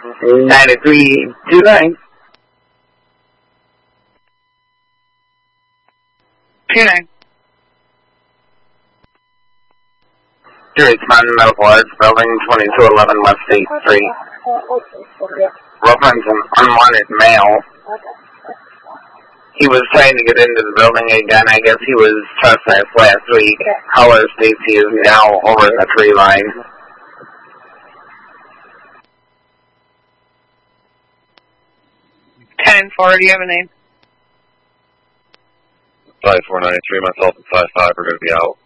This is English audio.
9329. 29. To respond to medical arts, building 2211 West State Street. Reference an unwanted male. He was trying to get into the building again. I guess he was trespassed last week. Caller states he is now over the tree line. 10-4, do you have a name? 5493, myself and 55 are going to be out.